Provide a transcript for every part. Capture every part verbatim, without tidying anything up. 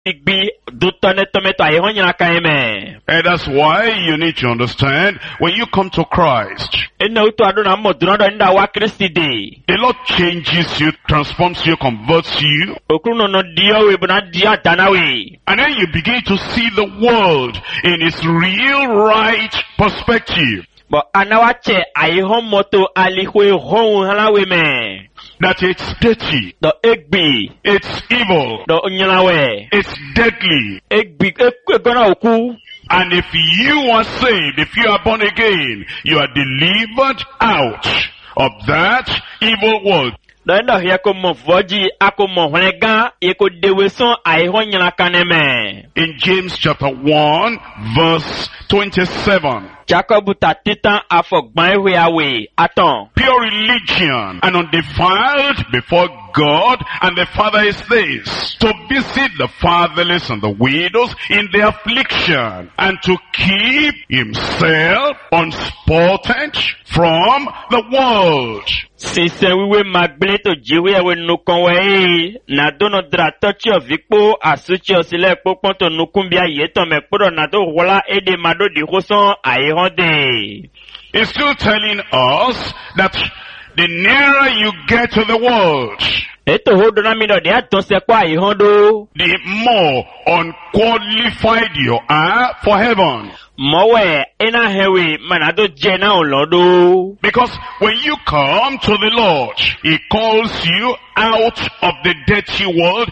And that's why you need to understand, when you come to Christ, the Lord changes you, transforms you, converts you. And then you begin to see the world in its real right perspective. That it's dirty, it's evil, it's deadly. And if you are saved, if you are born again, you are delivered out of that evil world. In James chapter one, verse twenty-seven. Pure religion and undefiled before God and the Father is this: to visit the fatherless and the widows in their affliction, and to keep himself unspotted from the world. It's still telling us that the nearer you get to the world, the more unqualified you are for heaven. Because when you come to the Lord, He calls you out of the dirty world.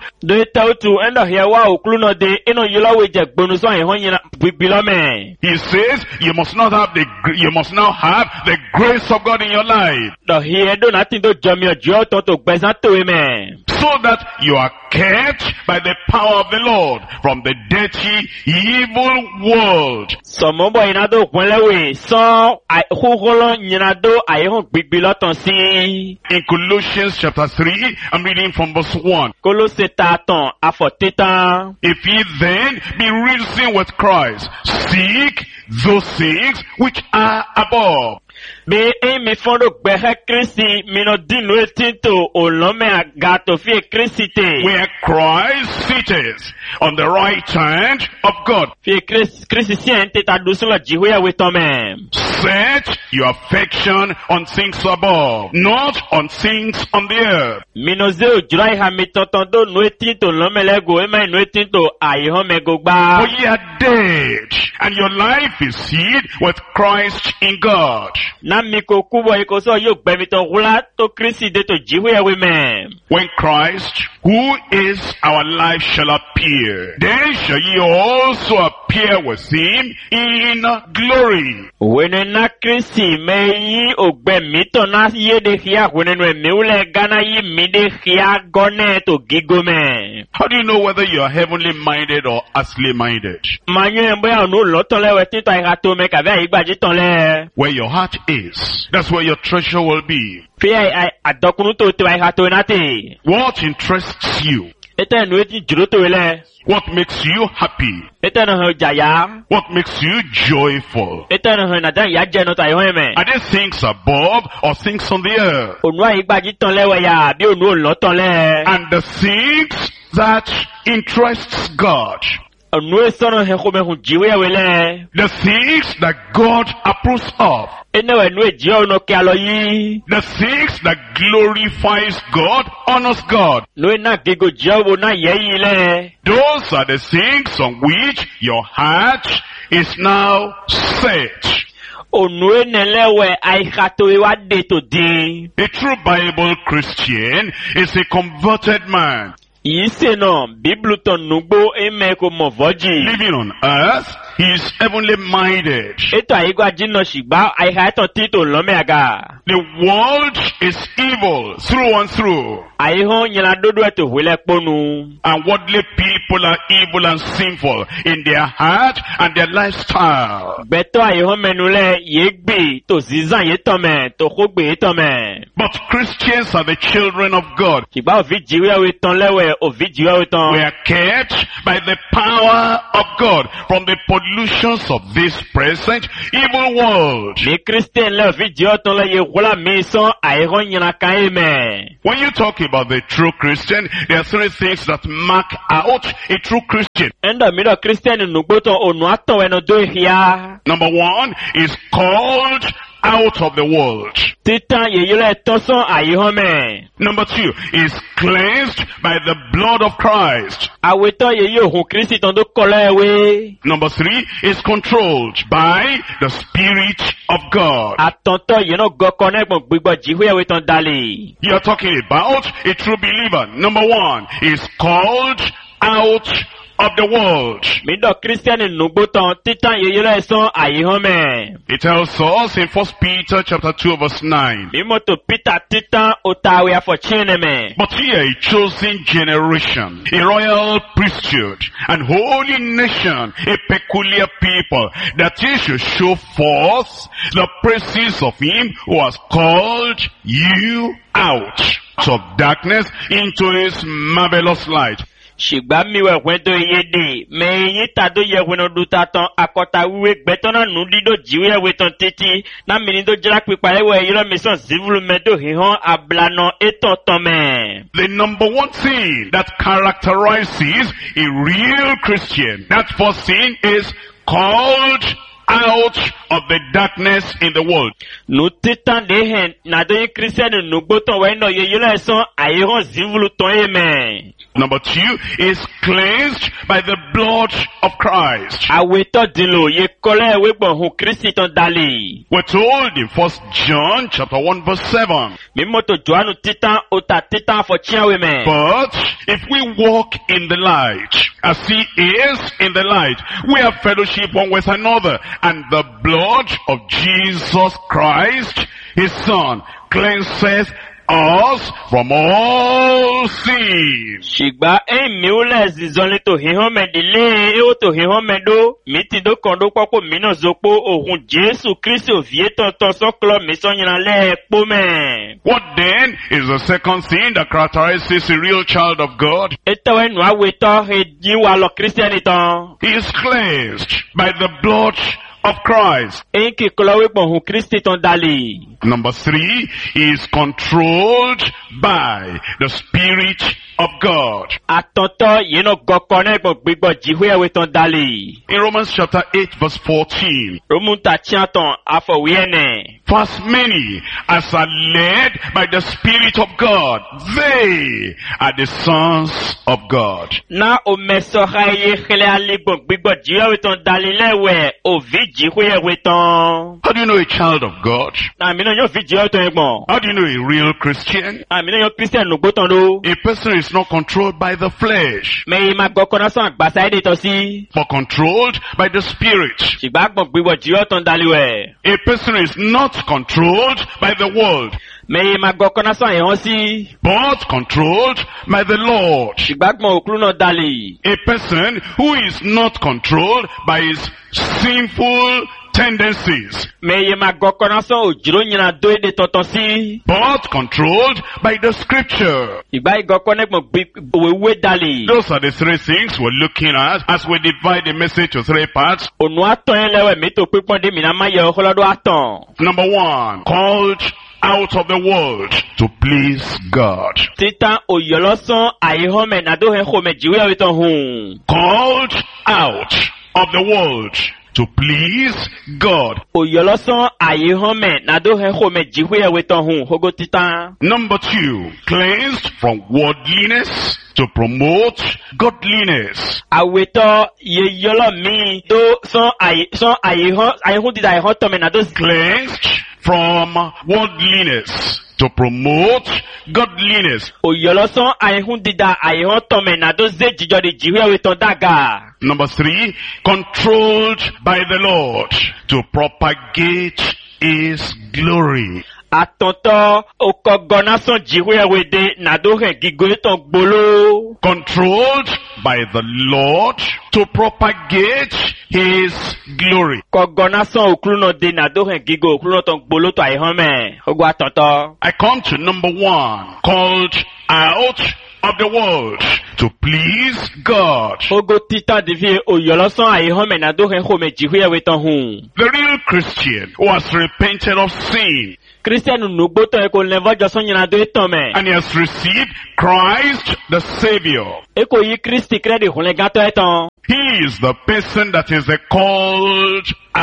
He says you must not have the you must now have the grace of God in your life, so that you are kept by the power of the Lord from the dirty, evil world. In Colossians chapter three, I'm reading from verse one. If ye then be risen with Christ, seek those things which are above, where Christ sitteth on the right hand of God. Set your affection on things above, not on things on the earth. For ye are dead, and your life is hid with Christ in God. When Christ, who is our life, shall appear, then shall ye also appear with him in glory. How do you know whether you are heavenly minded or earthly minded? Where your heart is, that's where your treasure will be. What interests you? What makes you happy? What makes you joyful? Are there things above or things on the earth? And the things that interests God, the things that God approves of, the things that glorifies God, honors God, those are the things on which your heart is now set. A true Bible Christian is a converted man. Living on earth, he is heavenly minded. The world is evil through and through. And worldly people are evil and sinful in their heart and their lifestyle. But Christians are the children of God. We are kept by the power of God from the pollution pollutions of this present evil world. Mi Christian le video ton le ye wala mi son aïron yana kaime. When you talk about the true Christian, there are three things that mark out a true Christian. Enda mi do Christian nu gboton onu aton we no do hia. Number one is called out of the world. Titan ye yele tonson aïron me. Number two is cleansed by the blood of Christ. Aweton ye yo hun Christ ton do kole we. Number three is controlled by the Spirit of God. Atonto ye no go connect mo gbigbo jiwe we ton dali. You are talking about a true believer. Number one is called out of the world. Mi do Christian nu gboton titan ye yele son aïron me. It tells us in First Peter chapter two verse nine. Mi moto Peter titan otawe afo chine me. But ye are a chosen generation, a royal priesthood, and holy nation, a peculiar people, that ye should show forth the praises of him who has called you out of darkness into his marvelous light. Shigba miwe wendo yede, me yi tado ye weno duta ton akota uwe betona nudido jiwe weton titi, na minido jrak pipare we yiro mison zivulu medo hihon ablano eton tome. The number one thing that characterizes a real Christian, that first thing is called out of the darkness in the world. Nu titan dehen, na do yi Christian nu gboton wendo ye yilo son ayiron zivulu ton eme. Number two is cleansed by the blood of Christ. Aweto dilo ye kole we bon hu Christ ton dali. We're told in First John chapter one verse seven. Mi moto Joanu titan ota titan fo chian we me. But if we walk in the light, as he is in the light, we have fellowship one with another, and the blood of Jesus Christ, his Son, cleanses us from all sin. Shigba en mi ule zizonle to hihon me dile e o to hihon me do mi ti do kondo poko mi no zopo ohun Jesu Kristo vie ton ton so klo mi so nyina le po me. What then is the second thing that characterizes a real child of God? Eto nu aweto he di wa lo Christian ton. He is cleansed by the blood of Christ. En ki klo we bon hu Kristo ton dali. Number three is controlled by the Spirit of God. Atonto ye no go connect bon gbigbo jiwe we ton dali. In Romans chapter eight verse fourteen. Romunta chianton afo wiene. For as many as are led by the Spirit of God, they are the sons of God. Na o meso haye khele ali bon gbigbo jiwe we ton dali lewe o vi jiwe we ton. How do you know a child of God? Na mi no yo vi jiwe ton egbon. How do you know a real Christian? Na mi no yo Christian no gboton do. A person is not controlled by the flesh, Me ma go kona son agbasa ede to si. but controlled by the Spirit. Shigba gbon gbigbo jiwe ton dali we. A person is not controlled by the world, Me ma go kona son ehon si. but controlled by the Lord. Shigba gbon okru no dali. A person who is not controlled by his sinful tendencies, Me ma go kona son ojiro nyina do ede tonton si. but controlled by the Scripture. Shigba go kona gbon gbigbo wewe dali. Those are the three things we're looking at as we divide the message to three parts. Onu aton lewe mi to pipon de mi na ma ye holodo aton. Number one, called out of the world to please God. Titan oyoloson aihon me na do he ho me jiwe we ton hun. Called out of the world to please God. Oyoloson aihon me na do he ho me jiwe we ton hun. Hogo titan. Number two, cleansed from worldliness to promote godliness. Aweto ye yolo mi do son ai son aihon aihon di aihon to me na do Cleansed from worldliness to promote godliness. oyoloson aihon di da aihon to me na do ze jijo di jiwe we ton daga. Number three, controlled by the Lord to propagate his glory. Atonto okogona son jiwe we de na do he gigo ton gbolo. Controlled by the Lord to propagate his glory. Kogona son okru no de na do he gigo okru no ton gbolo to aihon me. Hogo atonto. I come to number one, called out of the world to please God. Ogo tita divi oyoloson aihome na do hen home jihuye weton hun. The real Christian who has repented of sin Christian nugbo to eko levo joson yana do eton me. and he has received Christ the Savior. Eko yi Christi kredi hunle gato eton. He is the person that is a called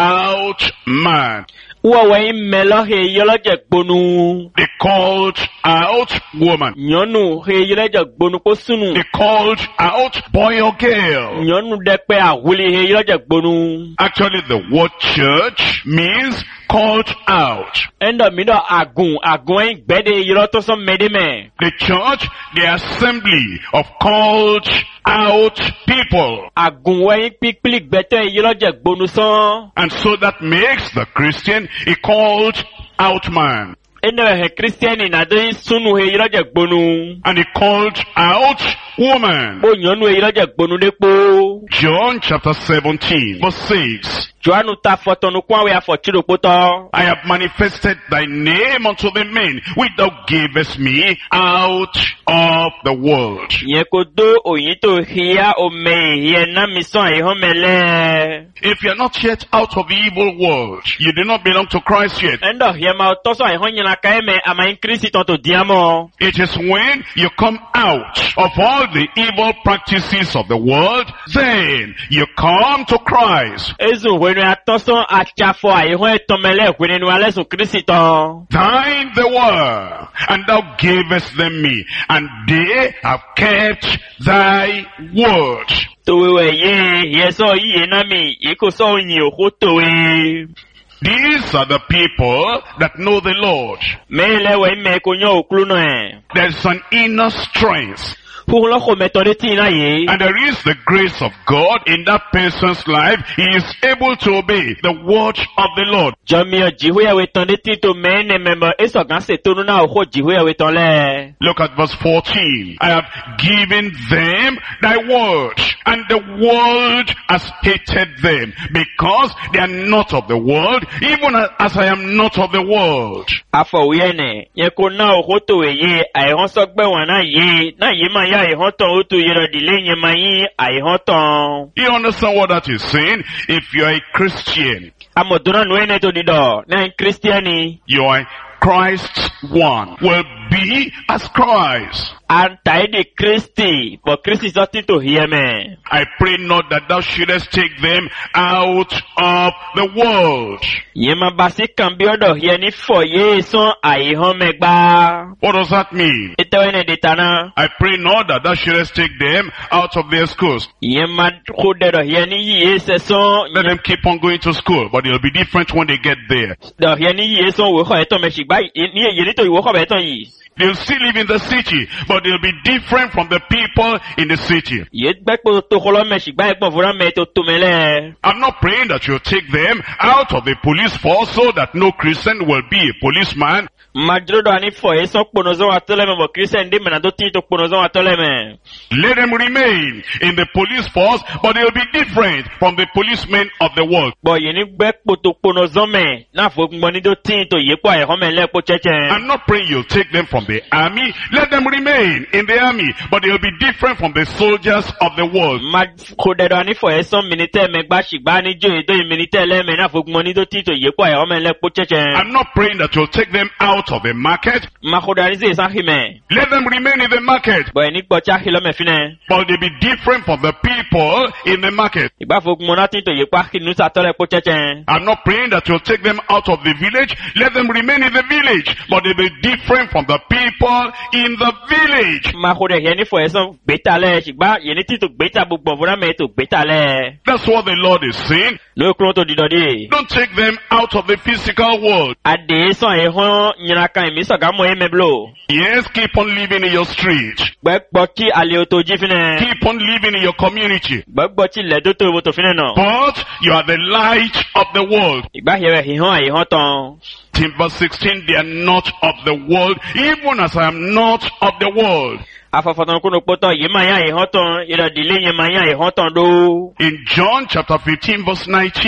out man. Uwe melo he yoloje gbonu. The called out woman. Nyonu he yoloje gbonu ko sunu. The called out boy or girl. Nyonu depe ahuli he yoloje gbonu. Actually, the word church means called out. Endo mido agun agun gbede yoloto so medeme. The church, the assembly of called out people. Agun we pikpili gbete yoloje gbonu so. And so that makes the Christian a called out man. Endo he Christian na do sunu he yoloje gbonu. And a called out woman. Bo nyonu he yoloje gbonu depo. John chapter seventeen verse six. Joanu ta fotonu kwa we afochiro poto. I have manifested thy name unto the men which thou gavest me out of the world. Yen ko do oyito hia o me yen na mison e homele. If you are not yet out of the evil world, you do not belong to Christ yet. Endo hia ma otoso e honyana kaeme ama in Christ tonto diamo. It is when you come out of all the evil practices of the world, then you come to Christ. Ezu wenu atoso achafo e hon etomele kwenu alesu Christ ton. Thine they were, and thou gavest them me, and they have kept thy word. Towe ye yeso ye na mi iko so yin okotowe. These are the people that know the Lord. Mele we me konyo oklu no e. There's an inner strength. Pour lo kometode ti na ye. And there is the grace of God in that person's life. He is able to obey the word of the Lord. Jomi o jihuya we tonde ti to mene member eso gan se tonu na oho jihuya we tonle. Look at verse fourteen. I have given them thy word, and the world has hated them, because they are not of the world, even as I am not of the world. Afọ uyene, ye ko na oho to we ye, ai hon so gbe won na ye, na ye ma ya ai hon ton o to ye ro dile yen ma yin, ai hon ton. You understand what that is saying? If you are a Christian, Amoduna no ene to dido, na Christiani. you are Christ's one, will be as Christ. Antai de Christi, but Christ is nothing to hear me. I pray not that thou shouldest take them out of the world. Yema basi kambiodo here ni for ye son ai hon megba. What does that mean? Ito ene detana. I pray not that thou shouldest take them out of their schools. Yema kudedo here ni ye se son. Let them keep on going to school, but it'll be different when they get there. Do here ni ye son wo ho eto me shigba ni ye ni to wo ho beton yi. They'll still live in the city, but they'll be different from the people in the city. Ye gbekpo to holo me shigba egbon fura me to tumele. I'm not praying that you'll take them out of the police force so that no Christian will be a policeman. Madrodo ani fo e son ponozo atole me bo Christian de me na do tin to ponozo atole me. Let them remain in the police force, but they'll be different from the policemen of the world. Bo ye ni gbekpo to ponozo me na fo gbon ni do tin to ye po ai hon me le po cheche. I'm not praying you'll take them from the army. Let them remain in the army, but they'll be different from the soldiers of the world. Ma kodedo ani fo e son militaire me gba shigba ni jo e do militaire le me na fo gbon ni do tin to ye po ai hon me le po cheche. I'm not praying that you'll take them out of the market. Ma kodarize san hime. Let them remain in the market, Bo ni gbo cha hilo me fine. but they'll be different from the people in the market. Igba fo gbon na tin to ye pa kinu sa tole po cheche. I'm not praying that you'll take them out of the village. Let them remain in the village, but they'll be different from the people in the village. Ma kode ye ni fo e son gbeta le shigba ye ni tin to gbeta gbogbo fura me to gbeta le. That's what the Lord is saying. No kro to didodi. Don't take them out of the physical world. Ade son e hon nyina kan mi so ga mo e me blo. Yes, keep on living in your street. Gbegbo ti ale o to ji fine. Keep on living in your community. Gbegbo ti le do to wo to fine no. But you are the light of the world. Igba here hi hon ai hon ton. In verse sixteen, they are not of the world, even as I am not of the world. Afafoton kuno poto ye ma ya e hon ton, ira dile ye ma ya e hon ton do. In John chapter fifteen verse nineteen,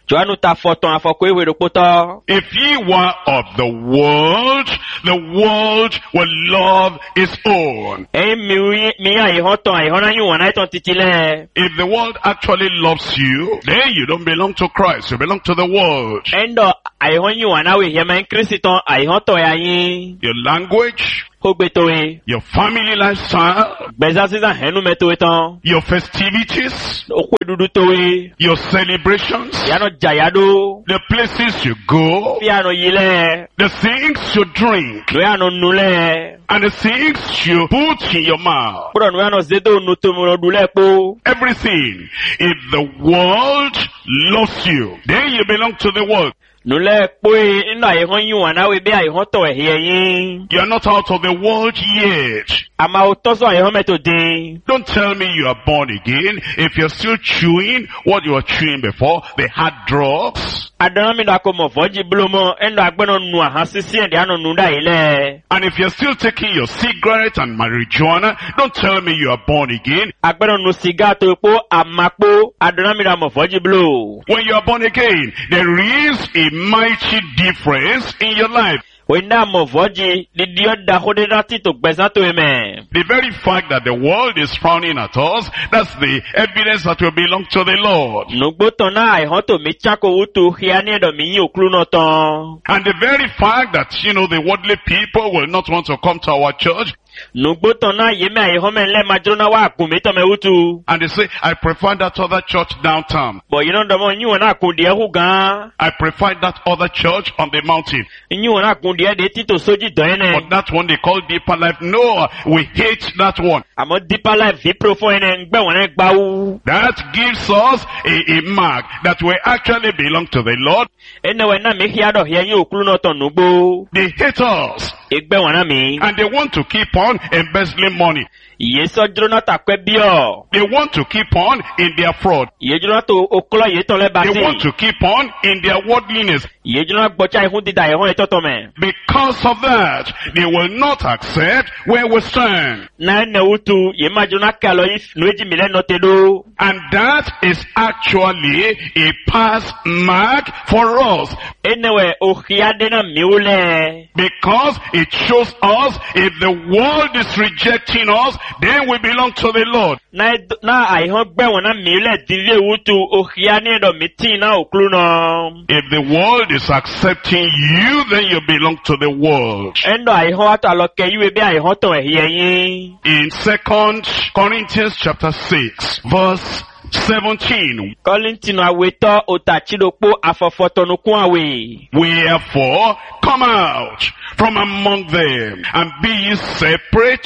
Joanu ta foton afoko ewe ropoto. If ye were of the world, the world will love its own. E mi mi ai hoton ai hona yu wana iton titile. If the world actually loves you, then you don't belong to Christ, you belong to the world. Endo ai hon yu wana we hema Christon ai hoton ya yin. Your language, Hogbetoe. your family lifestyle, Beza siza henu meto eton. your festivities, Okwe dudu towe. your celebrations, Yano jayado. the places you go, Piano yile. the things you drink, Noyano nule. and the things you put in your mouth. Puro noyano zedo nutumo dule po. Everything. If the world loves you, then you belong to the world. Nule poe ina ai hon yu wana we be ai hoton e yin. You are not out of the world yet. Ama otoso ai hon meto din. Don't tell me you are born again if you're still chewing what you were chewing before, the hard drugs. Adana mi da ko mo foji blomo endo agbeno nu ahan sisi ende anu nu da ile. And if you're still taking your cigarette and marijuana, don't tell me you are born again. Agbeno nu siga to po amapo adana mi da mo foji blo. When you are born again, there is a mighty difference in your life. Wenda mo foji di dio da hode da ti to gbesa to eme. The very fact that the world is frowning at us, that's the evidence that we belong to the Lord. Nugbo to na ai hon to mi chako utu hiani do mi yin okru no ton. And the very fact that, you know, the worldly people will not want to come to our church, Nugbo to na yeme ai hon men le majona wa akumi to me utu. and they say, I prefer that other church downtown. But you know the mo yin wana akun die hu gan. I prefer that other church on the mountain. Yin wana akun die de ti to soji do ene. But that one they call Deeper Life. No, we hate that one. Amo deeper life vi profo ene ngbe wona gba wu. That gives us a, a mark that we actually belong to the Lord. Ene we na mi hia do hia yin okru no ton nugbo. They hate us. Egbe wona mi. And they want to keep on embezzling money. Ye so jro na ta kwe bio. They want to keep on in their fraud. Ye jro na to oklo ye ton le They want basi. to keep on in their worldliness. Ye jro na gbocha ihun dida e hon etoto me. Because of that, they will not accept where we stand. Na ne utu ye ma jro na kalo if nueji mile no te do. And that is actually a pass mark for us. Ene we o hia de na mi ule. Because it shows us if the world is rejecting us, then we belong to the Lord. Na e- na ai hon gbe wona mi ule dive utu o hia ne do mi ti na okru no. If the world is accepting you, then you belong to the world. Endo ai hon ata lo ke yu be ai hon ton e hia yin. In Second Corinthians chapter six, verse seventeen, Kọ́líntìnù àwetọ́ òtàchídòpó àfọ̀fọ̀tọ̀nùkún àwè. wherefore come out from among them and be ye separate,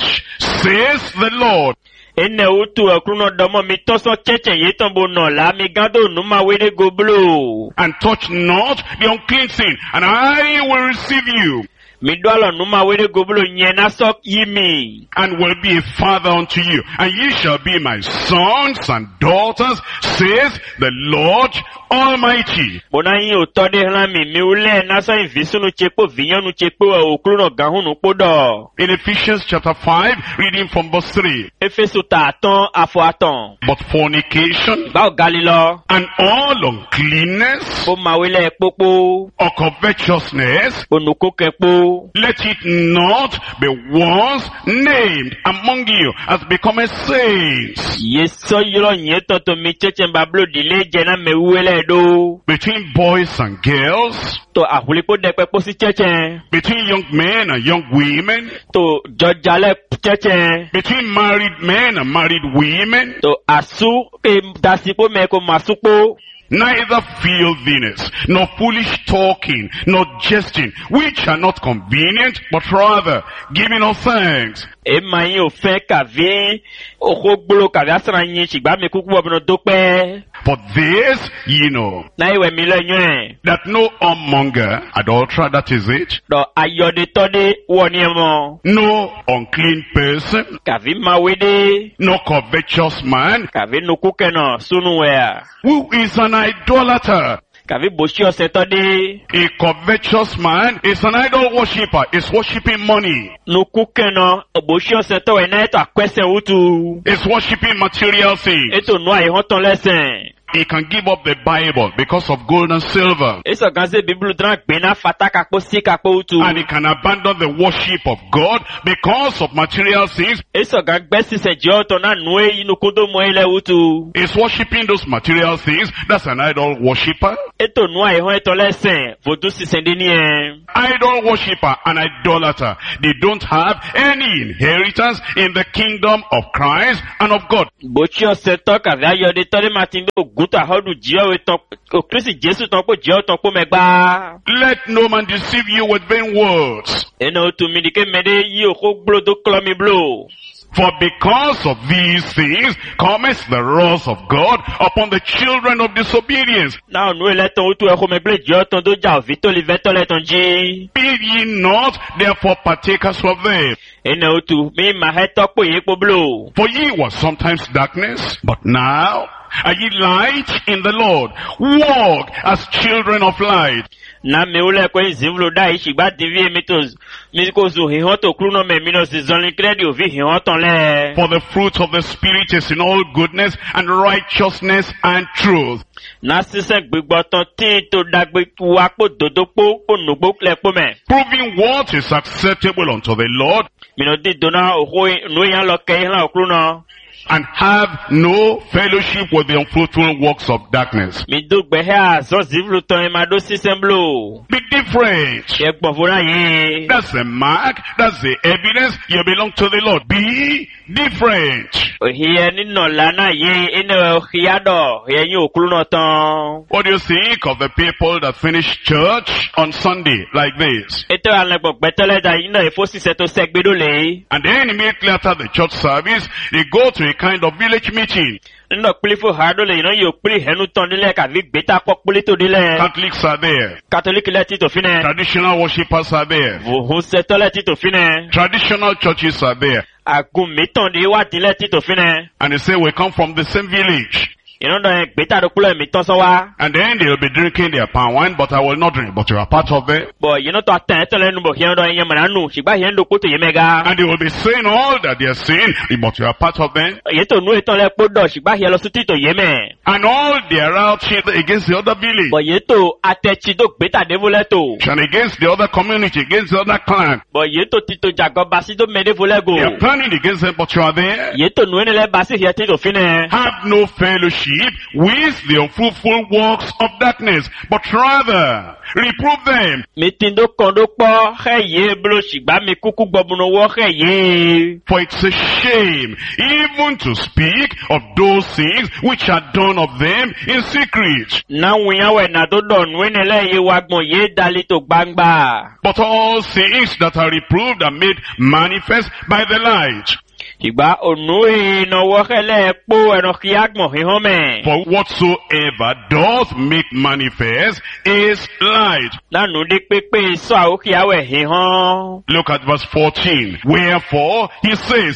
says the Lord. Ene utu ekruno domo mi toso cheche yetombo no la mi gado numa wede goblo. And touch not the unclean thing, and I will receive you, Mi dwalo numa wede goblo nyena sok yimi. and will be a father unto you, and ye shall be my sons and daughters, says the Lord Almighty. Bona yin otode hlan mi mi ule naso invisunu chepo vinyonu chepo okruno gahunu podo. In Ephesians chapter five, reading from verse three, Efesu ta aton afo aton. but fornication Ba o galilo. and all uncleanness Bo mawele popo. or covetousness, Onuko kepo. let it not be once named among you as becoming saints, Yeso yilo nyeto to mi cheche mbablo dile jena me uele do. between boys and girls, To ahulipo depe posi cheche. between young men and young women, To jojale cheche. between married men and married women, To asu ke dasipo meko masupo. neither filthiness, nor foolish talking, nor jesting, which are not convenient, but rather giving of thanks. E mayin o fe kave. Oko gbolo kave asana yin shigba me kuku obino dope. For this ye know, Na iwe mi lo yun. that no whoremonger, adulterer, that is it, Do ayode tode woni emo. no unclean person, Kave mawede. no covetous man, Kave nukuke no sunu wea. who is an idolater. Kave boshi ose tode. A covetous man is an idol worshipper, is worshiping money, Nukuke no. Boshi ose towe na eto akwese utu. is worshiping material things. Eto no ayi honton lesen. he can give up the Bible because of gold and silver. Eso ganze Bible tran gbena fataka po sika po utu. And he can abandon the worship of God because of material things. Eso gan gbesi se joto na nue inu kodo mo ile utu. He's worshiping those material things. That's an idol worshipper. Eto nua ehon eto lesen vodu sisende ni en. Idol worshipper and idolater, they don't have any inheritance in the kingdom of Christ and of God. Bochi ose to ka va yo de tole matin do guta hodu jio we ton o Christ Jesus ton po jio ton po megba. Let no man deceive you with vain words. Eno tu mi dike mede yi o ko blo do klomi blo. For because of these things cometh the wrath of God upon the children of disobedience. Now no le ton utu e ko meble jio ton do ja vito li veto le ton ji. Be ye not therefore partakers of them. Eno tu mi ma he to po ye po blo. For ye were sometimes darkness, but now are ye light in the Lord. Walk as children of light. Na me ule ko zivlo da ishi ba divi mitos mi ko zu hi hon to kruno me minos zon credit ovi hi hon ton le. For the fruit of the Spirit is in all goodness and righteousness and truth. Na sise gbigbo ton tin to dagbe wa po dodo po po nugbo kle po me. Proving what is acceptable unto the Lord. Mi no di dona o ho no yan lo ke yan okruno. And have no fellowship with the unfruitful works of darkness. Mi do gbe ha so zivlo ton ma do sisemblo. Be different. E gbon fora ye. That's the mark. That's the evidence you belong to the Lord. Be different. O hiye ni no lana ye ene hiado ye yin okruno ton. What do you think of the people that finish church on Sunday like this? Eto alagbo gbetele da yin na e fo sise to segbedo le. And then immediately after the church service, they go to a kind of village meeting. No plifo hado le no yo pli henu ton dile ka vi beta ko pli to dile. Catholics are there. Catholic le ti to fine. Traditional worshippers are there. Vo ho se to le ti to fine. Traditional churches are there. Agun mi ton de wa dile ti to fine. And they say we come from the same village. You know the beta do kulo mi ton so wa. And then they'll be drinking their palm wine, but I will not drink. But you are part of it. But you know to atten to le nu bo hian do yen mana nu, shigba hian do ko to yemega. And they will be saying all that they are saying, but you are part of them. Ye to nu eton le po do shigba hian lo suti to yeme. And all they are out here against the other village. But ye to atechi do beta de vole to. And against the other community, against the other clan. But ye to ti to jago basi do me de vole go. They are planning against them, but you are there. Ye to nu ne le basi hian ti to fine. Have no fellowship with the unfruitful works of darkness, but rather reprove them. Mitindo kondo po he ye blo shigba mi kuku gbobuno wo he ye. For it's a shame even to speak of those things which are done of them in secret. Na wiyan we na do don we ne le ye wagbon ye dali to gbangba. But all things that are reproved are made manifest by the light. Igba onu e no wo hele po eno kiagmo he home. For whatsoever doth make manifest is light. Na nu de pepe so a o kiawe he hon. Look at verse fourteen. Wherefore he says,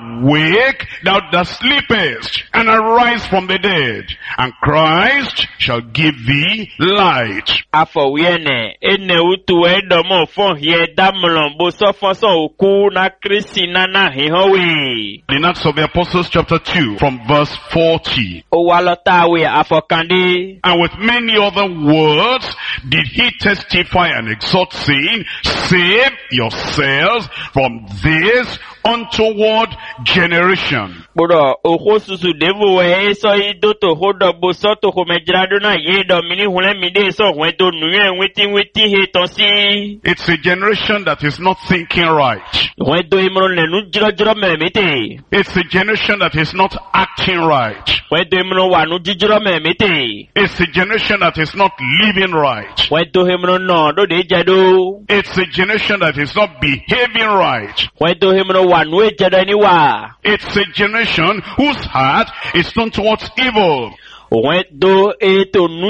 awake thou that sleepest, and arise from the dead, and Christ shall give thee light. Afowiene ene utu e domo fon ye damlon bo so fon so oku na Kristi na na he howe. In Acts of the Apostles chapter two from verse forty. O walota we afokande. And with many other words did he testify and exhort, saying, save yourselves from this untoward generation. Bodo oho susu devo we so ido to hodo bo so to ho medrado na ye do mini hule mi de so hwe do nu en wetin wetin he to si. It's a generation that is not thinking right. Hwe do imro le nu jiro jiro me mete. It's a generation that is not acting right. Hwe do imro wa nu jiro me mete. It's a generation that is not living right. Hwe do imro no do de jedo. It's a generation that is not behaving right. Hwe do imro wa nu e jedo ni wa. It's a generation whose heart is turned towards evil. Then they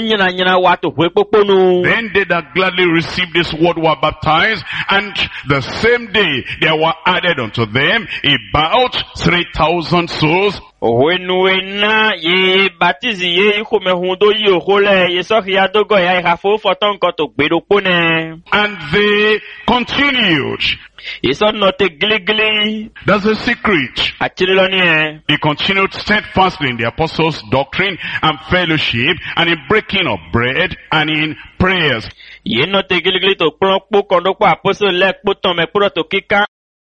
that gladly received this word were baptized, and the same day there were added unto them about three thousand souls. When ye baptize ye hume hundo ye hole ye so ya dogo ya hafo foton ko to gbedo pone. And they continued Ìsọ nọ̀tẹ̀ gílígílí. That's a secret. Àtìrí lọ ní ẹ. They continued steadfastly in the apostles' doctrine and fellowship, and in breaking of bread, and in prayers. Yìí nọ̀tẹ̀ gílígílí tó kpọ́n kpó kọ̀ndọ́kpọ̀ àpọ́sọ̀ lẹ́ kpó tán mẹ́ kpọ́dọ̀ tó kíká.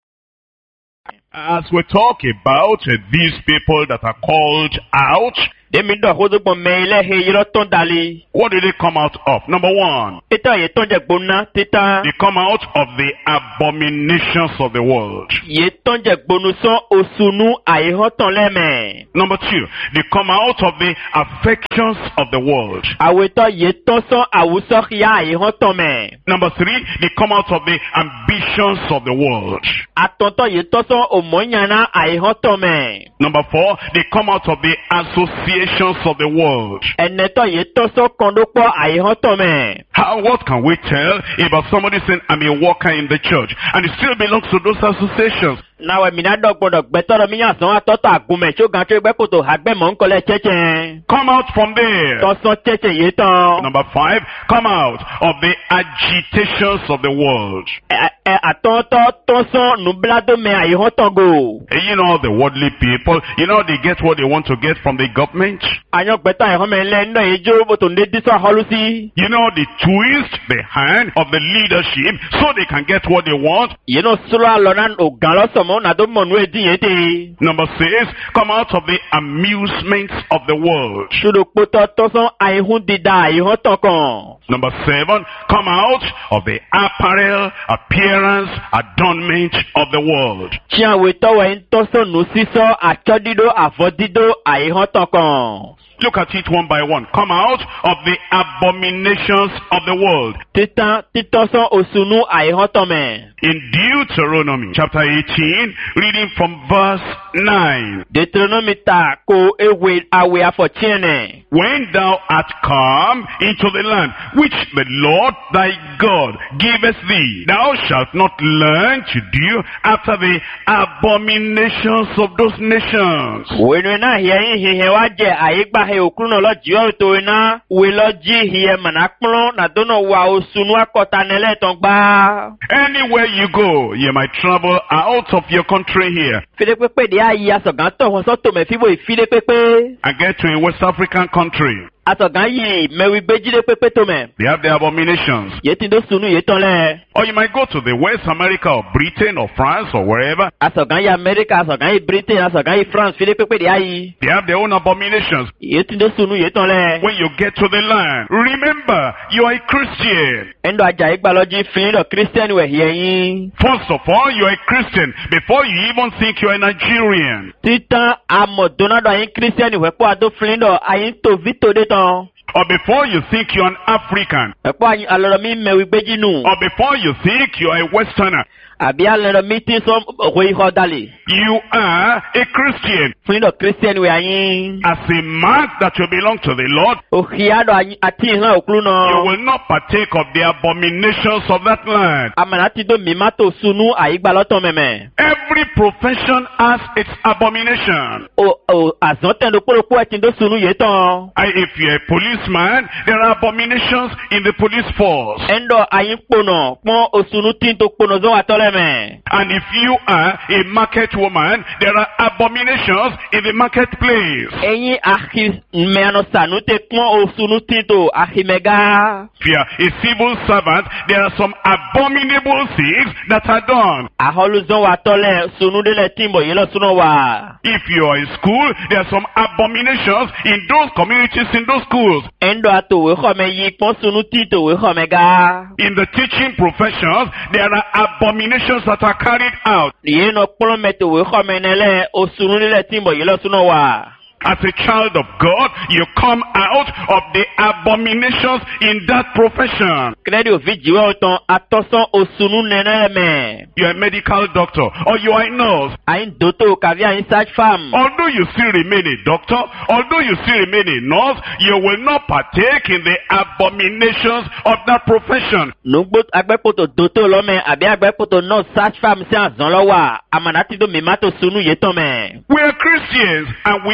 As we talk about uh, these people that are called out, Dèmi dọ̀ kótó gbọ̀n mẹ́ ilé he yìí tán dalí. what did they come out of? Number one, Títà yìí tán jẹ gbóná títà. they come out of the abominations of the world. Yìí tán jẹ gbónú sán òsùnú àyíhán tán lẹ́mẹ̀. Number two, they come out of the affections of the world. Àwòtọ́ yìí tán sán àwùsọ́ kíá àyíhán tán mẹ́. Number three, they come out of the ambitions of the world. Àtọ̀ntọ̀ yìí tán sán òmònyàná àyíhán tán mẹ́. Number four, they come out of the associations of the world. Ẹnẹtọ̀ yìí tán sán kọ̀ndọ́kpọ̀ àyíhán tán mẹ́. How, what can we tell about somebody saying, I'm a worker in the church, and he still belongs to those associations? Náwó mi náà dọ̀gbọ̀dọ̀ gbẹ́tọ́rọ̀ mi yàn sán àtọ́tọ̀ àgùnmẹ̀ tí ó gan tó ẹgbẹ́ kòtò àgbẹ̀mọ̀ ńkọlẹ̀ chẹ́chẹ́. Come out from there. Tọ́sán chẹ́chẹ́ yìí tán. Number five, come out of the agitations of the world. Ẹ ẹ àtọ́tọ́ tọ́sán nùbíládọ́mẹ àyíhán tán gò. And you know the worldly people, you know they get what they want to get from the government. Àyàn gbẹ́tọ̀ àyíhán mẹ́ lẹ́ náà yìí jó bòtò ní dísọ́ àhọ́lú sí. You know they twist the hand of the leadership so they can get what they want. Yìí náà sọ́rọ́ àlọ́ náà ògàn lọ́sọ̀mọ́ nàdó mọ̀nú èdè yẹn tè. Number six, come out of the amusements of the world. Ṣòro kpótọ́ tọ́sán àyíhún dídá àyíhán tán kàn. Number seven, come out of the apparel, appearance, adornment of the world. Tí àwọn ìtọ́wọ̀ ń tọ́sán nù sísọ́ àtọ́dídó àfọ́dídó àyíhán tán kàn. Look at it one by one. Come out of the abominations of the world. Títán títọ́sán òsùnú àyíhán tán mẹ́. In Deuteronomy chapter eighteen, reading from verse nine. Deuteronomy ta ko ewe awe afọ̀tíẹ̀nẹ̀. When thou art come into the land which the Lord thy God giveth thee, thou shalt not learn to do after the abominations of those nations. Wẹ́nu náà hiẹ́ yín hiẹ́ wá jẹ àyígbá he òkúrú náà lọ́jọ́ ètò iná. Wẹ́ lọ́jí hiẹ́ mọ̀nà kplọ́n nàdónà wà òsùnú akọ̀tà nílẹ̀ tán gbá. Anywhere you go, you might travel out of your country here Fide pépé de ayi asọ̀gán tọ̀ wọ́n sọ́tò mẹ́fíbò ìfide pépé. and get to a West African country. Asọ̀gán yìí mẹ́wì gbéjídé pépé tó mẹ́. They have their abominations. Yé ti dó sunu yé tán lẹ̀. Or you might go to the West America or Britain or France or wherever. Asọ̀gán yìí Amẹ́ríkà, asọ̀gán yìí Britain, asọ̀gán yìí France fide pépé de ayi. They have their own abominations. Yé ti dó sunu yé tán lẹ̀. When you get to the land, remember, you are a Christian. Ẹ̀ndọ̀ ajá yìí gbalọ́jí fílíndọ̀ Christian wẹ̀ hiẹ́ yín. First of all, you are a Christian before you even think you are a Nigerian. Títán amọ̀dọ́nàdọ̀ ayín Christian wẹ̀pọ̀ àdó fílíndọ̀ ayín tó vítò dé tán. Or before you think you are an African. Wẹ̀pọ̀ ayín alọ́rọ̀ mi mẹ́wì gbéjì nù. Or before you think you are a Westerner. Àbí alọ́rọ̀ mi tí sọ òwe ihò dalè. You are a Christian. Fílíndọ̀ Christian wẹ̀ ayín. As a mark that you belong to the Lord, Òkìyàdọ̀ ayín àti ìhàn òkúrú you náà. will not partake of the abominations of that land. Àmàlà ti dó mímá tó sunu àyígbálọ́tọ̀ mẹ́mẹ́. Every profession has its abomination. O o àzọ́tẹ̀ndó kpólókpó ẹ̀ ti dó sunu yé tán. I, if you're a policeman, there are abominations in the police force. Ẹ̀ndọ̀ ayín kpónà pọ́n òsunu tí ń tó kpónà zọ́ wà tọ́lẹ̀ mẹ́. And if you are a market woman, there are abominations in the marketplace. Ẹ̀yin àhì mẹ́nu sànú tẹ pọ́n òsunu tí ń tó àhìmẹ́gá. If you are a civil servant, there are some abominable things that are done. Àhọ́lùzọ́ wà tọ́lẹ̀ sunu délẹ̀ tí ń bọ̀ yé lọ súná wà. If you are in school, there are some abominations in those communities, in those schools. Ẹ̀ndọ̀ àtòwé xɔmẹ yí pọ́n sunu tí tòwé xɔmẹ gá. In the teaching professions, there are abominations that are carried out. Yé nọ kplɔm mẹ tòwé xɔmẹ nẹlẹ òsunu délẹ̀ tí ń bọ̀ yé lọ súná wà. As a child of God, you come out of the abominations in that profession. Kẹ́lẹ́dì òfin jìwẹ́ ọ̀tàn atọ́sán òsunu nẹ́nẹ́ mẹ́. You are a medical doctor or you are a nurse. Àyìn dòtò kàbí àyìn search farm. Although you still remain a doctor, although you still remain a nurse, you will not partake in the abominations of that profession. Nùgbò agbẹ́kòtò dòtò lọ́mẹ àbí agbẹ́kòtò náà search farm sí àzán lọ́wọ́ àmàlà ti dó mímá tó sunu yé tán mẹ́. We are Christians and we have to be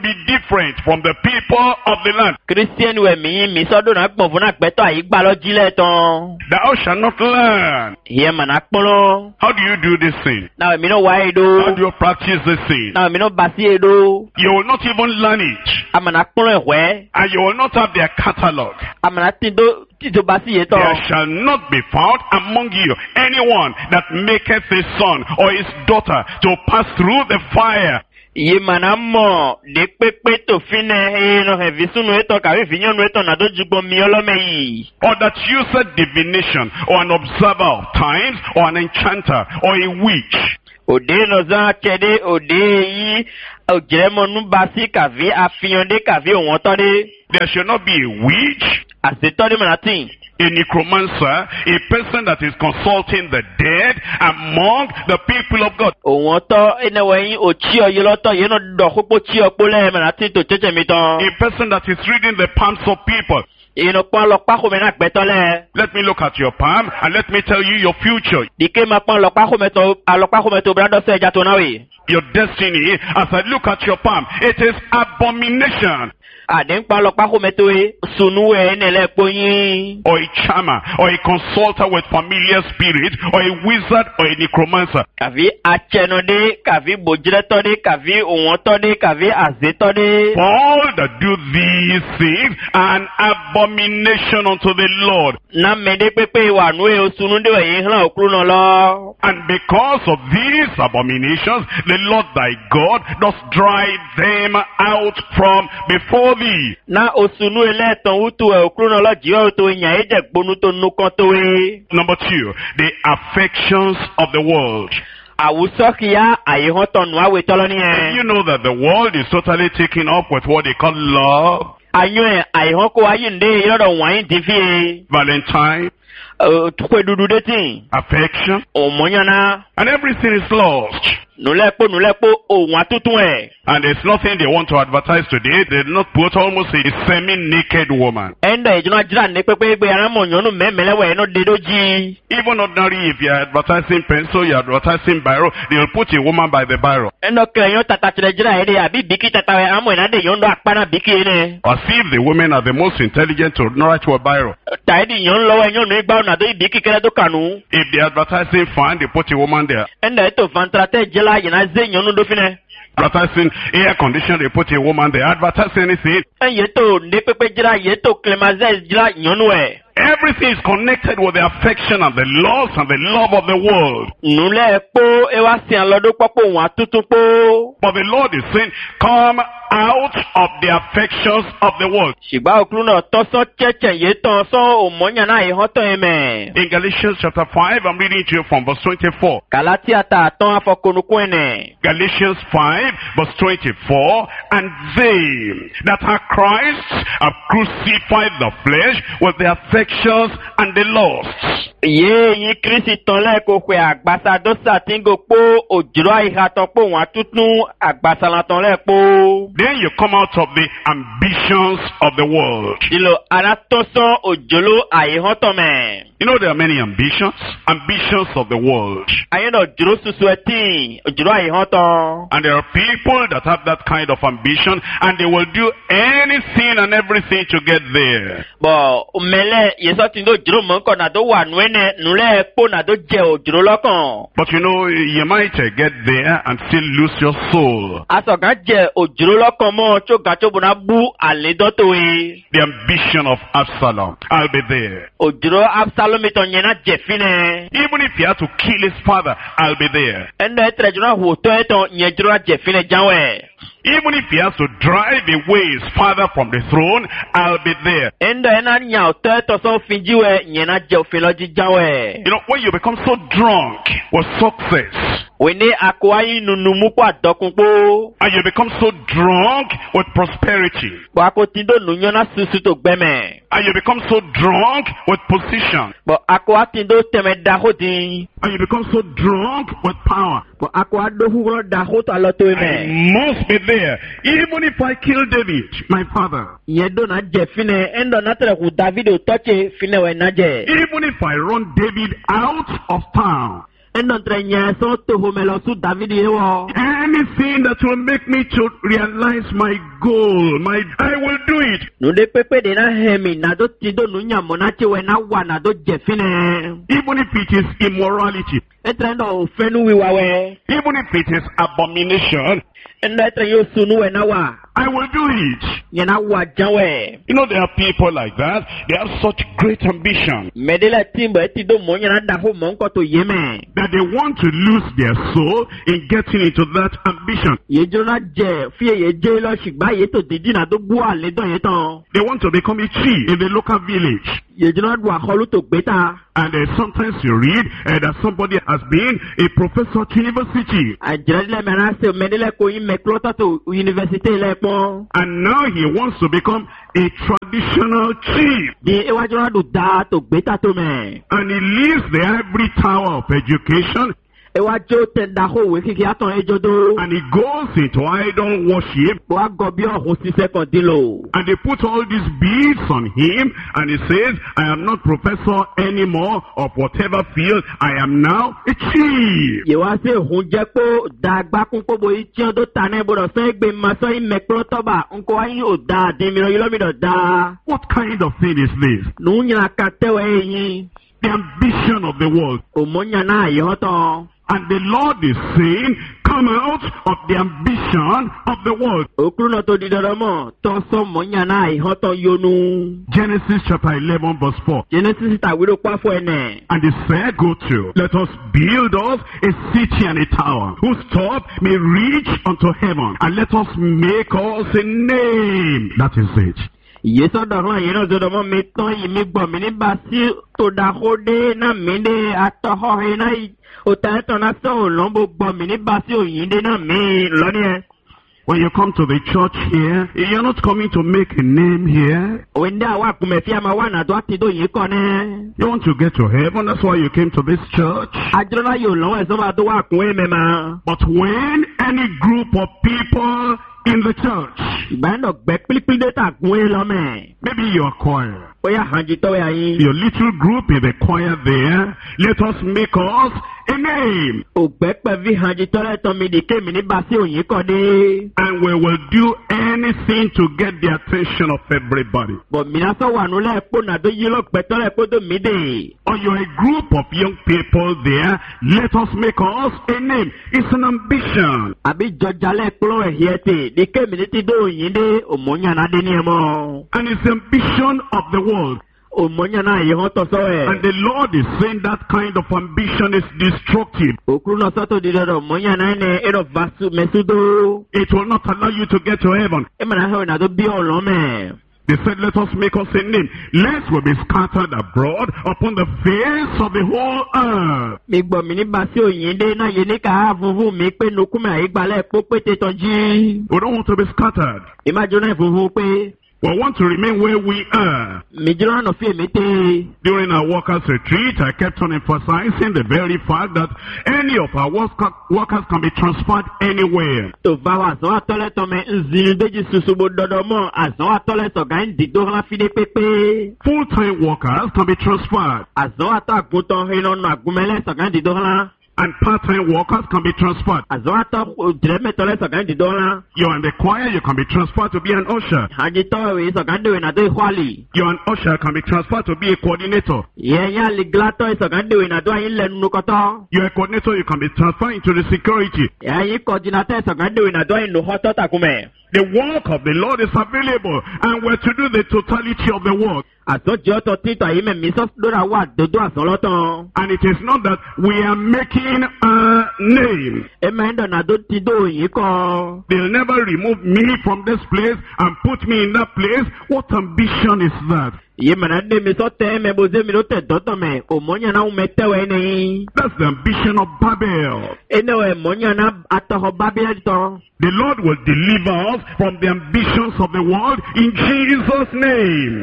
be different from the people of the land. Christian we mi mi sodo na gbon fun na peto ayi gba lo jile ton. Thou shalt not learn. Here man akpolo. How do you do this thing? Now mi no why do. How do you practice this thing? Now mi no basi do. You will not even learn it. Amana akpolo ehwe. And you will not have their catalog. Amana tindo tindo basi ye ton. There shall not be found among you anyone that maketh his son or his daughter to pass through the fire. Ye manamo de pepe to fine e no he visunu eto ka we finyonu eto na dojugbo mi olome yi. Or that uses divination, or an observer of times, or an enchanter, or a witch. Ode no za kede ode yi ojemo nu basi ka vi afiyan de ka vi won to de. There shall not be a witch, Aseto de manatin. a necromancer, a person that is consulting the dead among the people of God. Won to ene wen o chi o yi lo to ye no do popo chi o po le manatin to cheche mi ton. A person that is reading the palms of people. Ino pon lo pa ko me na gbe to le. Let me look at your palm and let me tell you your future. Dike ma pon lo pa ko me to alo pa ko me to brado se ja to na we. Your destiny, as I look at your palm, it is abomination. Aden pa lo pa ko me to e sunu e ne le po yin. Or a charmer, or a consulter with familiar spirit, or a wizard, or a necromancer. Kavi acheno de, kavi bojire to de, kavi owon to de, kavi aze to de. For all that do these things are an abomination unto the Lord. Na mede pepe wa nu e osunu de we yin hlan okru no lo. And because of these abominations, the Lord thy God does drive them out from before thee. Na osunu ele ton utu e okru no lo jiwa to yin e je gbonu to nu kan to we. Number two, the affections of the world. Awuso kiya ayi hon ton nu awe tolo ni e. You know that the world is totally taken up with what they call love, Anyo e ayi hon ko ayi nde yodo wan ti fi. Valentine, Eh tukwe dudu de tin. affection, O monyana. and everything is lost. Nulepo nulepo o wan tutun e. And there's nothing they want to advertise today. They did not put almost a semi-naked woman. Enda ejuna jira ne pepe gbe ara mo nyonu memele we no dedoji. Even ordinary, if you're advertising pencil, you're advertising biro, they'll put a woman by the biro. Endo kleyon tata chire jira ede abi biki tata we amo ina de yondo akpana biki ene. As if the women are the most intelligent to write with biro. Ta edi yon lo we nyonu igba na do biki kere do kanu. If they're advertising fan, they put a woman there. Enda eto vantrate jela yina ze nyonu do fine. Advertising air conditioner, they put a woman there. Advertising anything. En yeto ne pepe jira yeto klemaze jira nyonu e. Everything is connected with the affection and the loss and the love of the world. Nule po ewa si an lodo popo wan tutu po. But the Lord is saying, come out of the affections of the world. Shigba oklu no to so cheche yeto so o monya na e hoto eme. In Galatians chapter five, I'm reading to you from verse twenty-four. Galatia ta ton afokonuku ene. Galatians five, verse twenty-four, and they that are Christ have crucified the flesh with the affections and the lusts. Ye yin Kristi ton le ko kwe agbasa do satingo po ojuro iha ton po wan tutun agbasa lan ton le po. Then you come out of the ambitions of the world. Dilo anatoso ojolo aihon ton me. You know there are many ambitions. Ambitions of the world. Ayen ojuro susu etin ojuro aihon ton. And there are people that have that kind of ambition and they will do anything and everything to get there. Bo mele yeso tin do ojuro mo nko na do wa nu ene nule po na do je ojuro lokan. But you know, you might uh, get there and still lose your soul. Aso gan je ojuro lokan mo cho gan cho bona bu ale do to e. The ambition of Absalom. I'll be there. Ojuro Absalom ton yena je fine. Even if he had to kill his father, I'll be there. Ende etre juna ho to eton yejuro je fine janwe. Even if he has to drive away his father from the throne, I'll be there. Ende ena nya o to eton so finjiwe yena je ofiloji janwe. You know, when you become so drunk with success, Wene akwayi nunumu kwa dokunpo. and you become so drunk with prosperity, Bo akotindo nunyona susu to gbeme. and you become so drunk with position, Bo akwatindo teme dahodi. and you become so drunk with power, Bo akwado huro dahoto aloto I eme. must be there. Even if I kill David, my father, Yedo na je fine endo na tere ku David o toche fine we na je. even if I run David out of town, Anything that will make me to realize my goal, my I will do it. Even if it is immorality, even if it is abomination, I will do it. You know, there are people like that. They have such great ambition that they want to lose their soul in getting into that ambition. They want to become a chief in the local village. And uh, sometimes you read uh, that somebody has been a professor to university. And now he wants to become a traditional chief. And he leaves the ivory tower of education. And he goes into idol worship. And they put all these beads on him. And he says, I am not professor anymore of whatever field. I am now a chief. What kind of thing is this? The ambition of the world. And the Lord is saying, come out of the ambition of the world. Genesis chapter eleven verse four. And he said, go to, let us build us a city and a tower, whose top may reach unto heaven, and let us make us a name. That is it. Yes, I don't know. You know, the moment me to me bo me ni basi to da hode na me de ato ho he na o ta to na so lombo bo me ni basi o yinde na me loni. When you come to the church here, you're not coming to make a name here. You want to get to heaven, that's why you came to this church. But when any group of people in the church, maybe your choir, your little group in the choir there, let us make us a name. And we will do anything to get the attention of everybody. Or you're a group of young people there, let us make us a name. It's an ambition. And it's the ambition of the world. And the Lord is saying that kind of ambition is destructive. It will not allow you to get to heaven. They said, let us make us a name, lest we be scattered abroad upon the face of the whole earth. We don't want to be scattered. We want to remain where we are. During our workers' retreat, I kept on emphasizing the very fact that any of our workers can be transferred anywhere. Full-time workers can be transferred. And part-time workers can be transferred. You're in the choir, you can be transferred to be an usher. You're an usher, can be transferred to be a coordinator. You're a coordinator, you can be transferred into the security. The work of the Lord is available, and we're to do the totality of the work. And it is not that we are making a name. They'll never remove me from this place and put me in that place. What ambition is that? That's the ambition of Babel. The Lord will deliver us from the ambitions of the world in Jesus' name.